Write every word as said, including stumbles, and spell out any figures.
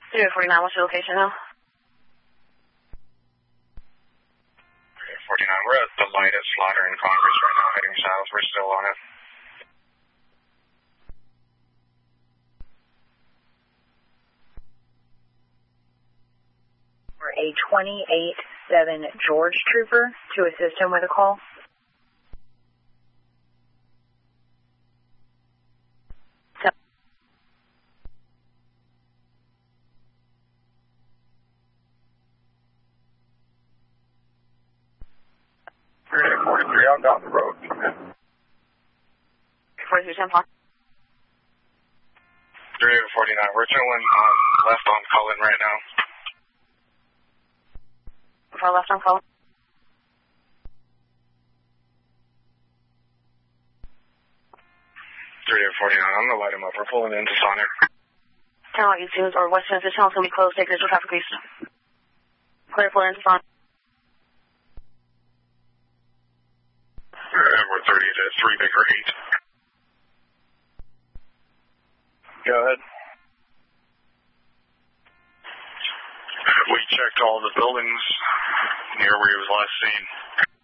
three forty-nine, what's your location now? three forty-nine, we're at the light at Slaughter in Congress right now, heading south. We're still on it. For a twenty-eight seven George Trooper to assist him with a call. three forty-three, out down the road. forty-three ten five. three forty-nine, we're chilling um, left on Cullen right now. For left on call. three forty-nine, I'm gonna light him up. We're pulling into Sonic. Channel eight two or West Memphis channel's gonna be closed. Take visual traffic east. Clear pull into Sonic. We're thirty to three Baker eight. Go ahead. We checked all the buildings near where he was last seen.